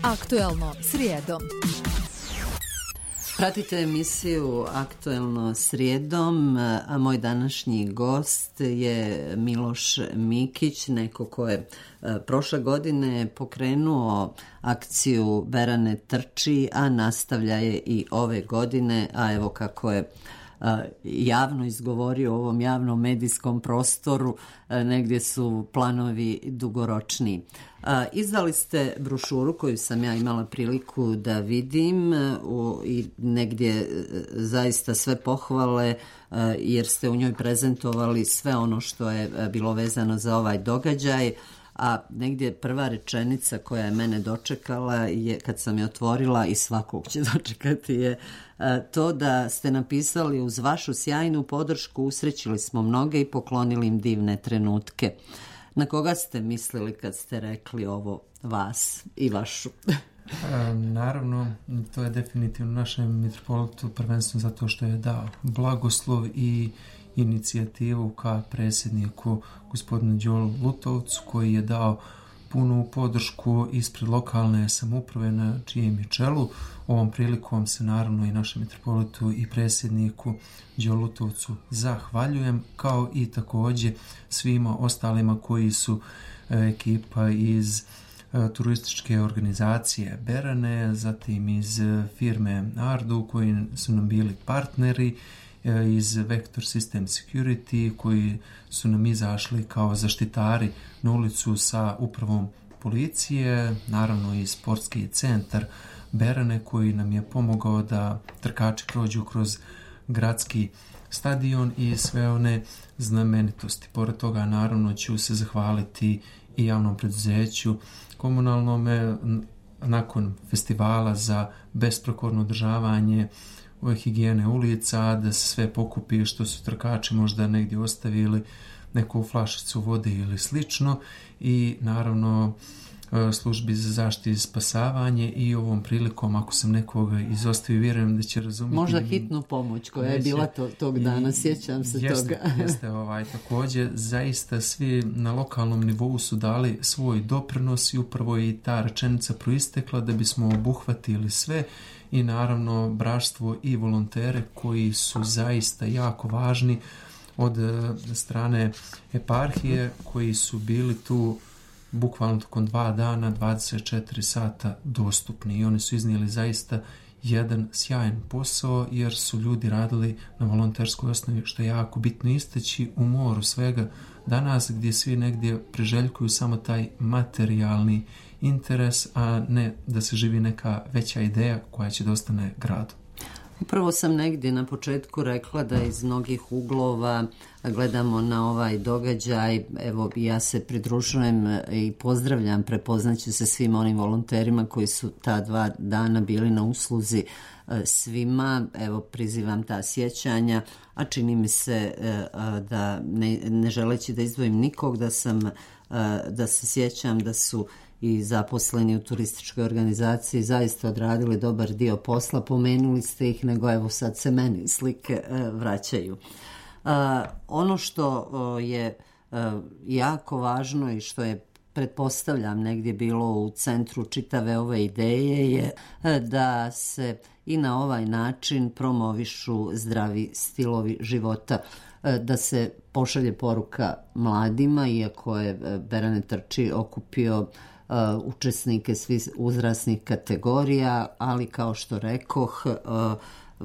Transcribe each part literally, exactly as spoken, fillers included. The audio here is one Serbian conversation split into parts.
Aktuelno srijedom. Pratite emisiju Aktuelno srijedom, a moj današnji gost je Miloš Mikić, neko ko je prošle godine pokrenuo akciju Berane trči, a nastavlja je i ove godine, a evo kako je javno izgovorio u ovom javnom medijskom prostoru, negdje su planovi dugoročni. Izdali ste brošuru koju sam ja imala priliku da vidim i negdje zaista sve pohvale, jer ste u njoj prezentovali sve ono što je bilo vezano za ovaj događaj, a negdje prva rečenica koja je mene dočekala je, kad sam je otvorila i svakog će dočekati, je to da ste napisali: uz vašu sjajnu podršku usrećili smo mnoge i poklonili im divne trenutke. Na koga ste mislili kad ste rekli ovo, vas i vašu? E, naravno, to je definitivno našem mitropolitu, prvenstveno zato što je dao blagoslov i inicijativu ka predsjedniku gospodinu Đolu Lutovcu, koji je dao punu podršku ispred lokalne samouprave na čijem je čelu. Ovom prilikom se naravno i našem mitropolitu i predsjedniku Đolu Lutovcu zahvaljujem, kao i također svima ostalima koji su ekipa iz turističke organizacije Berane, zatim iz firme Ardu koji su nam bili partneri, iz Vector System Security koji su nam izašli kao zaštitari na ulicu sa upravom policije, naravno i sportski centar Berane koji nam je pomogao da trkači prođu kroz gradski stadion i sve one znamenitosti. Pored toga naravno ću se zahvaliti i javnom preduzeću komunalnome nakon festivala za besprekorno održavanje ove higijene ulica, da se sve pokupi što su trkači možda negdje ostavili, neku flašicu vode ili slično, i naravno službi za zaštitu i spasavanje. I ovom prilikom, ako sam nekoga izostavio, vjerujem da će razumjeti. Možda hitnu pomoć koja je bila to, tog dana, sjećam se jeste, toga. Jeste, ovaj, također, zaista svi na lokalnom nivou su dali svoj doprinos i upravo i ta rečenica proistekla da bismo obuhvatili sve, i naravno braštvo i volontere koji su zaista jako važni od strane eparhije, koji su bili tu bukvalno tokom dva dana, dvadeset četiri sata dostupni, i oni su iznijeli zaista jedan sjajan posao, jer su ljudi radili na volonterskoj osnovi, što je jako bitno istaći u moru svega danas, gdje svi negdje priželjkuju samo taj materijalni interes, a ne da se živi neka veća ideja koja će da ostane gradu. Upravo sam negdje na početku rekla da iz mnogih uglova gledamo na ovaj događaj. Evo, ja se pridružujem i pozdravljam, prepoznaću se svim onim volonterima koji su ta dva dana bili na usluzi svima. Evo, prizivam ta sjećanja, a čini mi se da ne, ne želeći da izdvojim nikog, da sam da se sjećam da su i zaposleni u turističkoj organizaciji zaista odradili dobar dio posla. Pomenuli ste ih, nego evo sad se meni slike e, vraćaju. E, ono što o, je e, jako važno i što je, pretpostavljam, negdje bilo u centru čitave ove ideje je e, da se i na ovaj način promovišu zdravi stilovi života, e, da se pošalje poruka mladima, iako je Berane trči okupio Uh, učesnike svih uzrasnih kategorija, ali kao što rekoh, uh,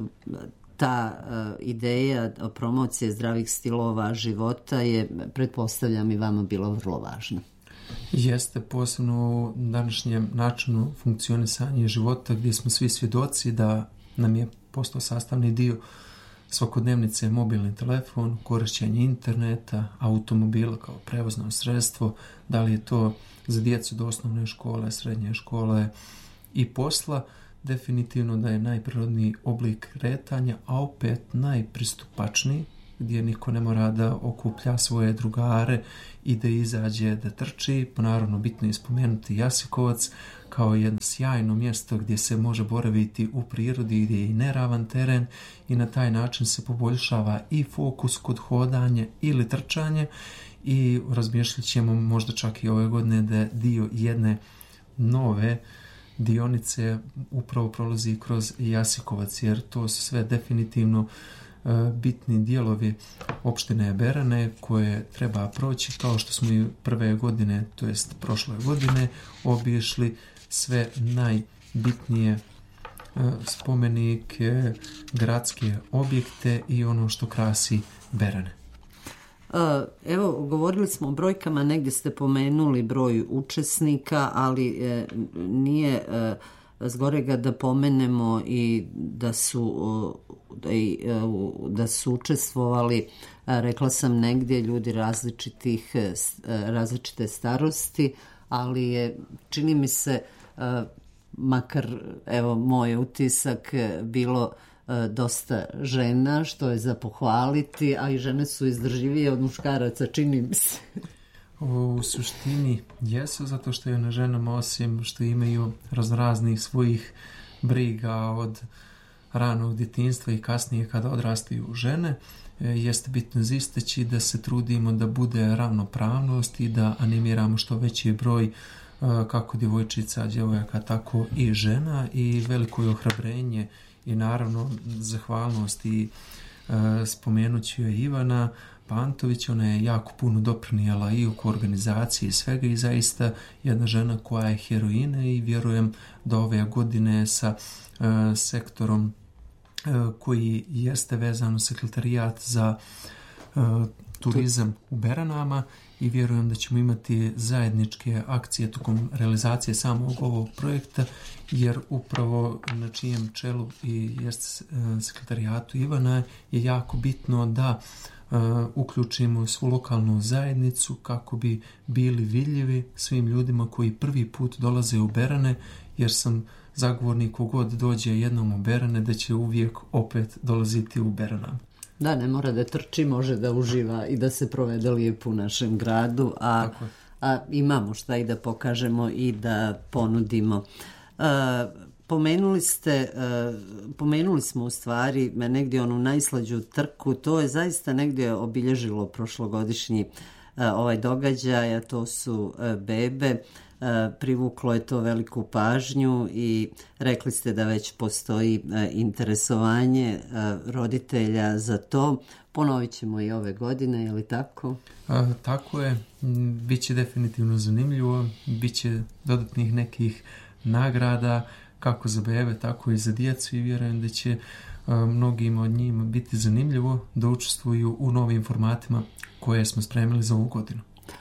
ta uh, ideja promocije zdravih stilova života je, pretpostavljam, i vama bilo vrlo važna. Jeste, posebno u današnjem načinu funkcionisanja života, gdje smo svi svjedoci da nam je postao sastavni dio svakodnevnice mobilni telefon, korišćenje interneta, automobila kao prevozno sredstvo, da li je to za djecu do osnovne škole, srednje škole i posla. Definitivno da je najprirodniji oblik kretanja, a opet najpristupačniji, gdje niko ne mora da okuplja svoje drugare i da izađe da trči. Naravno, bitno je spomenuti Jasikovac kao jedno sjajno mjesto gdje se može boraviti u prirodi, gdje je i neravan teren, i na taj način se poboljšava i fokus kod hodanja ili trčanja, i razmišljat ćemo možda čak i ove godine da je dio jedne nove dionice upravo prolazi kroz Jasikovac, jer to su sve definitivno bitni dijelovi opštine Berane koje treba proći, kao što smo i prve godine, to jest prošle godine, obišli sve najbitnije spomenike, gradske objekte i ono što krasi Berane. Evo, govorili smo o brojkama, negdje ste pomenuli broj učesnika, ali nije zgorega da pomenemo i da su da, i, da su učestvovali, rekla sam negdje, ljudi različitih različite starosti, ali je, čini mi se, makar evo moj utisak, bilo dosta žena, što je za pohvaliti, a i žene su izdržljivije od muškaraca, čini mi se. U suštini jesu, zato što je na ženama, osim što imaju raznoraznih svojih briga od ranog djetinjstva i kasnije kada odrastaju žene, jeste bitno istaći da se trudimo da bude ravnopravnost i da animiramo što veći broj kako djevojčica, djevojaka, tako i žena, i veliko je ohrabrenje i naravno zahvalnost i e, spomenuću je Ivana Pantović. Ona je jako puno doprinijela i oko organizacije i svega, i zaista jedna žena koja je heroina, i vjerujem da ove godine sa e, sektorom e, koji jeste vezan u sekretarijat za e, turizam u Beranama, i vjerujem da ćemo imati zajedničke akcije tokom realizacije samog ovog projekta, jer upravo na čijem čelu i jest sekretarijatu Ivana je jako bitno da uh, uključimo svu lokalnu zajednicu kako bi bili vidljivi svim ljudima koji prvi put dolaze u Berane, jer sam zagovornik kogod dođe jednom u Berane da će uvijek opet dolaziti u Beranama. Da, ne mora da trči, može da uživa i da se provede lijepo u našem gradu, a, a imamo šta i da pokažemo i da ponudimo. Uh, pomenuli ste, uh, pomenuli smo u stvari negdje onu najslađu trku, to je zaista negdje obilježilo prošlogodišnji uh, ovaj događaj, a to su uh, bebe. Uh, privuklo je to veliku pažnju i rekli ste da već postoji uh, interesovanje uh, roditelja za to. Ponovit ćemo i ove godine, je li tako? A, tako je, biće definitivno zanimljivo, biće dodatnih nekih nagrada kako za bebe, tako i za djecu, i vjerujem da će a, mnogima od njima biti zanimljivo da učestvuju u novim formatima koje smo spremili za ovu godinu.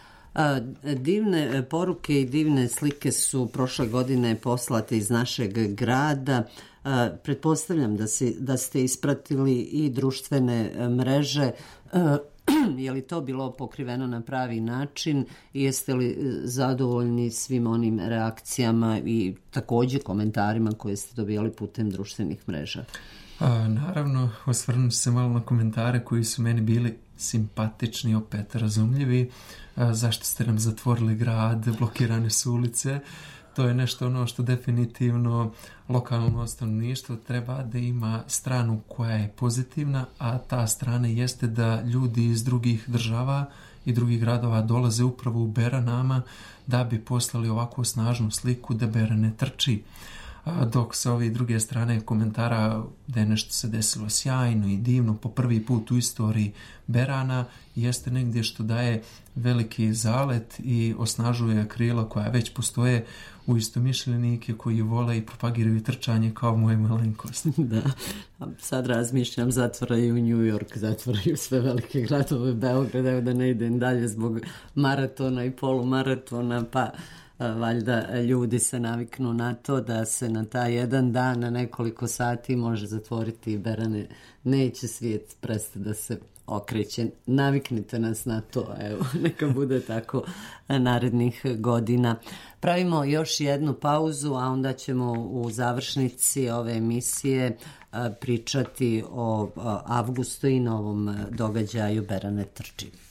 Divne poruke i divne slike su prošle godine poslate iz našeg grada. Pretpostavljam da, si, da ste ispratili i društvene mreže. Je li to bilo pokriveno na pravi način i jeste li zadovoljni svim onim reakcijama i također komentarima koje ste dobijali putem društvenih mreža? A, naravno, osvrnuti se malo na komentare koji su meni bili simpatični, opet razumljivi. A, zašto ste nam zatvorili grad, blokirane su ulice? To je nešto ono što definitivno lokalno stanovništvo treba da ima stranu koja je pozitivna, a ta strana jeste da ljudi iz drugih država i drugih gradova dolaze upravo u Beranama da bi poslali ovako snažnu sliku da Berane trči. Dok sa ove druge strane komentara da je nešto se desilo sjajno i divno po prvi put u istoriji Berana, jeste negdje što daje veliki zalet i osnažuje krila koja već postoje u istomišljenike koji vole i propagiraju trčanje kao moje malenkost. Da, sad razmišljam, zatvaraju New York, zatvaraju sve velike gradove, Beograd, evo da ne idem dalje zbog maratona i polumaratona, pa valjda ljudi se naviknu na to da se na taj jedan dan, na nekoliko sati može zatvoriti i Berane. Neće svijet prestati da se okreće. Naviknite nas na to, evo, neka bude tako narednih godina. Pravimo još jednu pauzu, a onda ćemo u završnici ove emisije pričati o avgustu i novom događaju Berane trči.